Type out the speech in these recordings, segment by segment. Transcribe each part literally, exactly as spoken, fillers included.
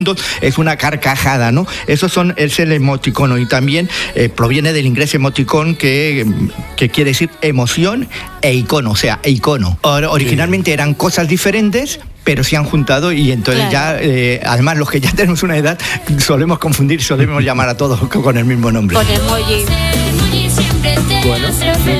juntos es una carcajada, ¿no? Eso son, es el emoticono, y también eh, proviene del inglés emoticón, que, que quiere decir emoción e icono, o sea, icono. Or, originalmente eran cosas diferentes, pero se han juntado, y entonces claro. ya, eh, además los que ya tenemos una edad, solemos confundir, solemos llamar a todos con el mismo nombre. Con emoji. Bueno,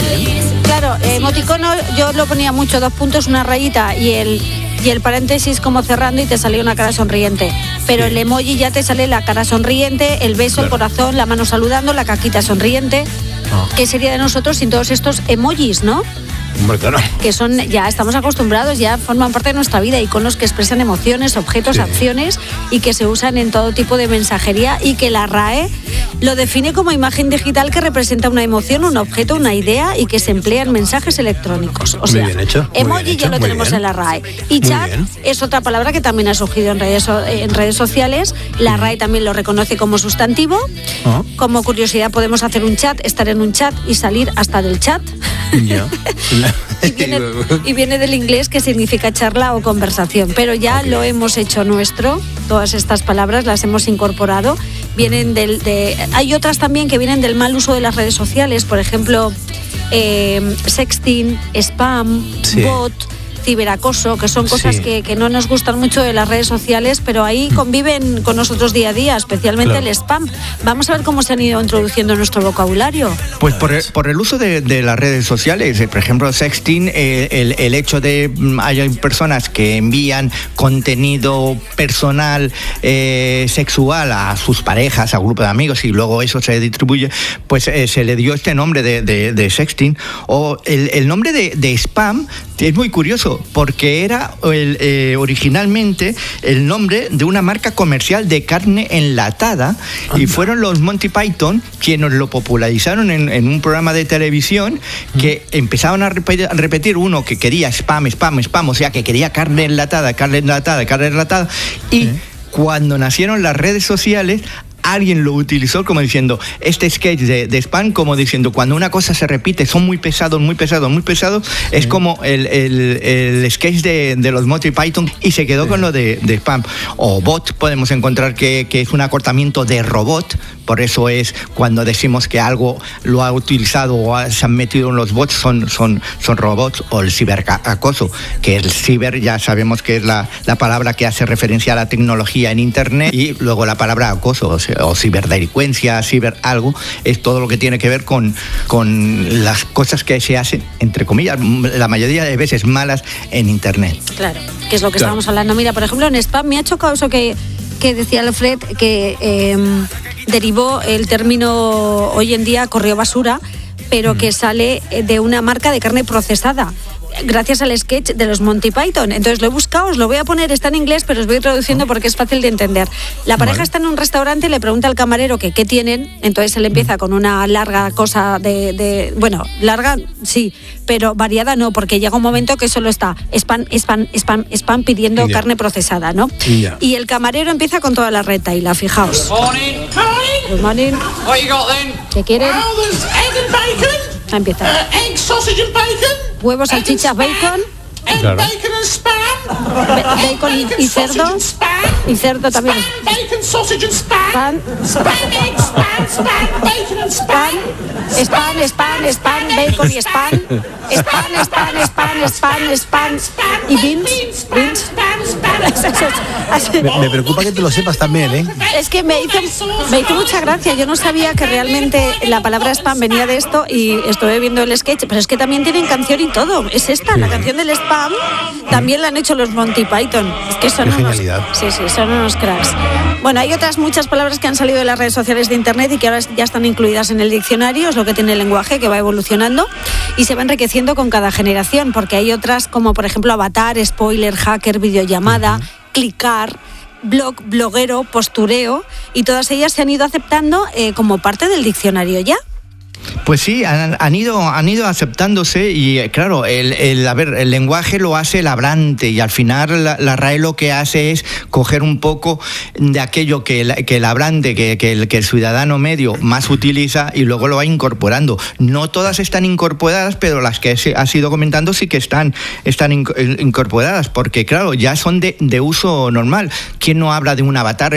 claro, emoticono yo lo ponía mucho, dos puntos, una rayita y el y el paréntesis como cerrando, y te salía una cara sonriente. Pero sí. el emoji ya te sale la cara sonriente, el beso, claro. el corazón, la mano saludando, la caquita sonriente. Oh. ¿Qué sería de nosotros sin todos estos emojis, no? Hombre, claro. Que son, ya estamos acostumbrados, ya forman parte de nuestra vida, iconos que expresan emociones, objetos, sí. acciones, y que se usan en todo tipo de mensajería, y que la R A E lo define como imagen digital que representa una emoción, un objeto, una idea, y que se emplea en mensajes electrónicos. O sea, muy bien hecho, muy emoji bien hecho, ya lo tenemos bien. en la R A E. Y muy chat bien. es otra palabra que también ha surgido en redes, en redes sociales. La R A E también lo reconoce como sustantivo. ¿Oh? Como curiosidad, podemos hacer un chat, estar en un chat y salir hasta del chat. Ya. y, viene, y viene del inglés, que significa charla o conversación, pero ya okay. lo hemos hecho nuestro. Todas estas palabras las hemos incorporado. Vienen del, de, hay otras también que vienen del mal uso de las redes sociales, por ejemplo, eh, sexting, spam, sí. bot, ciberacoso, que son cosas sí. que, que no nos gustan mucho de las redes sociales, pero ahí conviven con nosotros día a día, especialmente claro. el spam. Vamos a ver cómo se han ido introduciendo en nuestro vocabulario. Pues por el, por el uso de, de las redes sociales, por ejemplo, sexting, eh, el, el hecho de hay personas que envían contenido personal eh, sexual a sus parejas, a grupos de amigos, y luego eso se distribuye, pues eh, se le dio este nombre de, de, de sexting. O el, el nombre de, de spam es muy curioso, porque era el, eh, originalmente el nombre de una marca comercial de carne enlatada. Anda. Y fueron los Monty Python quienes lo popularizaron en, en un programa de televisión, que mm. empezaban a repetir, a repetir uno que quería spam, spam, spam, o sea, que quería carne enlatada, carne enlatada, carne enlatada, y ¿sí? cuando nacieron las redes sociales, alguien lo utilizó como diciendo, este sketch de, de spam, como diciendo, cuando una cosa se repite, son muy pesados, muy pesados, muy pesados, sí. es como el, el, el sketch de, de los Monty Python, y se quedó sí. con lo de, de spam. O bot, podemos encontrar que, que es un acortamiento de robot, por eso es cuando decimos que algo lo ha utilizado o ha, se han metido en los bots, son, son, son robots. O el ciberacoso, que el ciber ya sabemos que es la, la palabra que hace referencia a la tecnología en internet, y luego la palabra acoso, o sea, o ciberdelincuencia, ciber algo, es todo lo que tiene que ver con, con las cosas que se hacen, entre comillas, la mayoría de veces malas en internet. Claro, que es lo que claro. estábamos hablando. Mira, por ejemplo, en spam me ha chocado eso que, que decía Alfred, que eh, derivó el término hoy en día correo basura, pero mm. que sale de una marca de carne procesada, gracias al sketch de los Monty Python. Entonces lo he buscado, os lo voy a poner, está en inglés, pero os voy traduciendo porque es fácil de entender. La pareja vale. está en un restaurante y le pregunta al camarero que qué tienen, entonces él empieza con una larga cosa de, de... Bueno, larga sí, pero variada no, porque llega un momento que solo está spam, spam, spam, spam pidiendo yeah. carne procesada, ¿no? Yeah. Y el camarero empieza con toda la retaila, fijaos. Good morning. Good morning. What you got then? ¿Qué quieren? Oh, there's egg and bacon. Empieza. Uh, egg, sausage and bacon. Huevos, salchichas, bacon. Egg, claro. bacon and spam. Ba- bacon y, y cerdo. Y cerdo también. Spam, bacon, sausage and spam. Pan. Spam, egg, spam, spam, bacon and spam. Spam, spam, spam, bacon y spam. Spam, spam, spam, spam, spam. Y beans. Beans. Me, me preocupa que te lo sepas también, ¿eh? Es que me hizo, me hizo mucha gracia. Yo no sabía que realmente la palabra spam venía de esto, y estuve viendo el sketch, pero es que también tienen canción y todo. Es esta, sí. la canción del spam, también la han hecho los Monty Python. Es que son Qué unos, genialidad. sí, sí, son unos cracks. Bueno, hay otras muchas palabras que han salido de las redes sociales de internet y que ahora ya están incluidas en el diccionario. Es lo que tiene el lenguaje, que va evolucionando y se va enriqueciendo con cada generación, porque hay otras como por ejemplo avatar, spoiler, hacker, videollamada, uh-huh. clicar, blog, bloguero, postureo, y todas ellas se han ido aceptando eh, como parte del diccionario ya. Pues sí, han, han ido han ido aceptándose, y claro, el, el, a ver, el lenguaje lo hace el hablante, y al final la, la R A E lo que hace es coger un poco de aquello que el, que el hablante, que, que, el, que el ciudadano medio más utiliza, y luego lo va incorporando. No todas están incorporadas, pero las que se, has ido comentando sí que están, están in, incorporadas, porque claro, ya son de, de uso normal. ¿Quién no habla de un avatar?